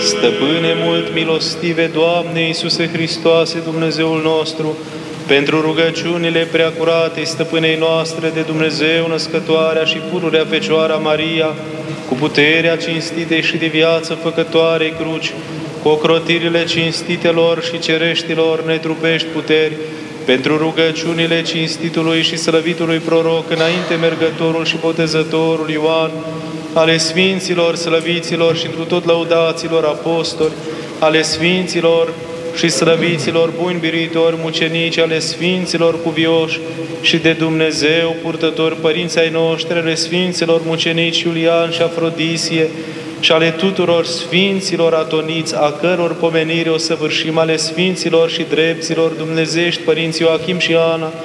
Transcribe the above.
Stăpâne mult milostive, Doamne Iisuse Hristoase, Dumnezeul nostru, pentru rugăciunile preacuratei Stăpânei noastre de Dumnezeu, Născătoarea și Pururea Fecioara Maria, cu puterea cinstitei și de viață făcătoarei cruci, cu ocrotirile cinstitelor și cereștilor netrupești puteri, pentru rugăciunile cinstitului și slăvitului proroc, înainte mergătorul și botezătorul Ioan, ale sfinților, slăviților și întru tot lăudaților apostoli, ale sfinților și slăviților buni biritori, mucenici, ale sfinților cuvioși și de Dumnezeu purtători, părinții ai noștri, ale sfinților mucenici Iulian și Afrodisie, și ale tuturor sfinților atoniți, a căror pomenire o săvârșim, ale sfinților și drepților dumnezești, părinții Ioachim și Ana,